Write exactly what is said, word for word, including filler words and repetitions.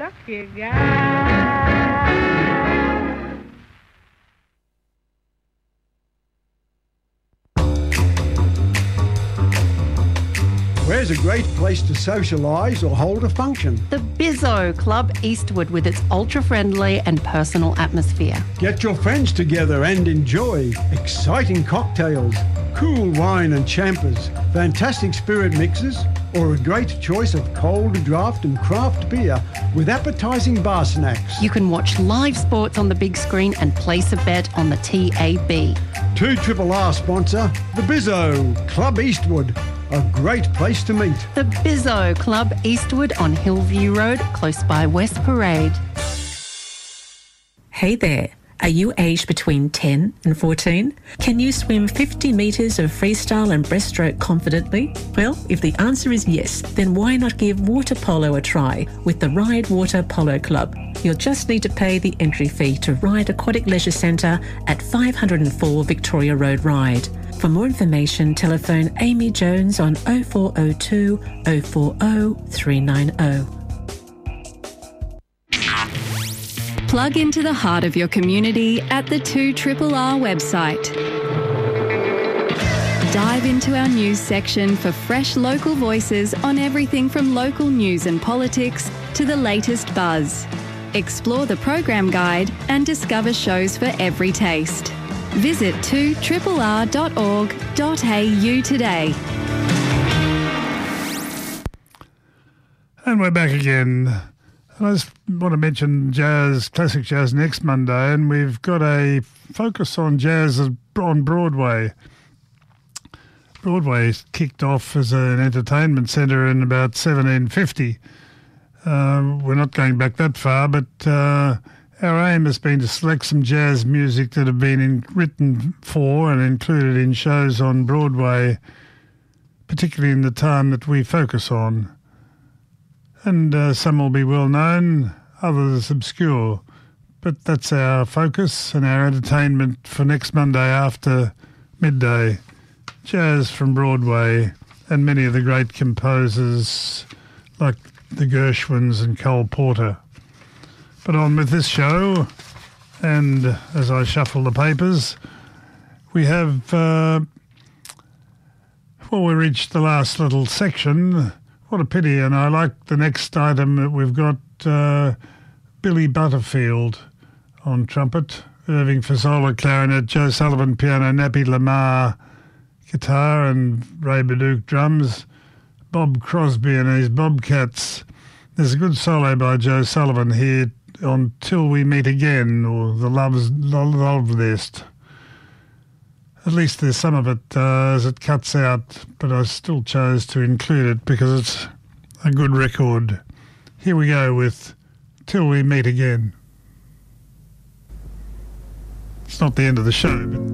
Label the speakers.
Speaker 1: lucky guy.
Speaker 2: Where's a great place to socialise or hold a function?
Speaker 3: The Bizzo Club Eastwood with its ultra-friendly and personal atmosphere.
Speaker 2: Get your friends together and enjoy exciting cocktails, cool wine and champers, fantastic spirit mixes, or a great choice of cold draft and craft beer with appetising bar snacks.
Speaker 3: You can watch live sports on the big screen and place a bet on the T A B.
Speaker 2: two R R sponsor, the Bizzo Club Eastwood. A great place to meet.
Speaker 3: The Bizzo Club Eastwood on Hillview Road, close by West Parade.
Speaker 4: Hey there. Are you aged between ten and fourteen? Can you swim fifty metres of freestyle and breaststroke confidently? Well, if the answer is yes, then why not give water polo a try with the Ride Water Polo Club? You'll just need to pay the entry fee to Ride Aquatic Leisure Centre at five oh four Victoria Road Ride. For more information, telephone Amy Jones on oh four oh two, oh four oh, three nine oh.
Speaker 5: Plug into the heart of your community at the two R R R website. Dive into our news section for fresh local voices on everything from local news and politics to the latest buzz. Explore the program guide and discover shows for every taste. Visit two R R R dot org dot a u today.
Speaker 6: And we're back again. And I just want to mention jazz, classic jazz next Monday, and we've got a focus on jazz on Broadway. Broadway kicked off as an entertainment centre in about seventeen fifty. Uh, we're not going back that far, but uh, our aim has been to select some jazz music that have been in, written for and included in shows on Broadway, particularly in the time that we focus on. And uh, some will be well known, others obscure. But that's our focus and our entertainment for next Monday after midday. Jazz from Broadway and many of the great composers like the Gershwins and Cole Porter. But on with this show, and as I shuffle the papers, we have, uh, well, we reached the last little section. What a pity, and I like the next item that we've got, uh, Billy Butterfield on trumpet, Irving Fazzola clarinet, Joe Sullivan piano, Nappy Lamar guitar and Ray Baduke drums, Bob Crosby and his Bobcats. There's a good solo by Joe Sullivan here on Till We Meet Again, or The Love's Love List. At least there's some of it uh, as it cuts out, but I still chose to include it because it's a good record. Here we go with Till We Meet Again. It's not the end of the show, but...